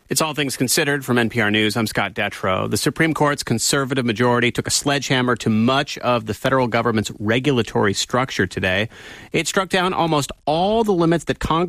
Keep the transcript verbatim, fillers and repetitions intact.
It's All Things Considered from N P R News. I'm Scott Detrow. The Supreme Court's conservative majority took a sledgehammer to much of the federal government's regulatory structure today. It struck down almost all the limits that Congress